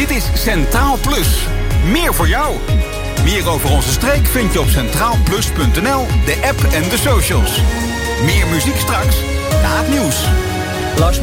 Dit is Centraal Plus. Meer voor jou. Meer over onze streek vind je op centraalplus.nl, de app en de socials. Meer muziek straks na het nieuws.